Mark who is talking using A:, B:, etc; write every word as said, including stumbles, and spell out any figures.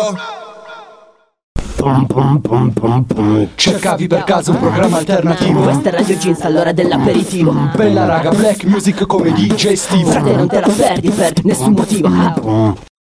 A: Pum pum pum pum pum. Cercavi per caso un programma alternativo?
B: Questa è Radio Jeans all'ora dell'aperitivo.
A: Bella raga, black music come D J Steve.
B: Frate non te la perdi per nessun motivo.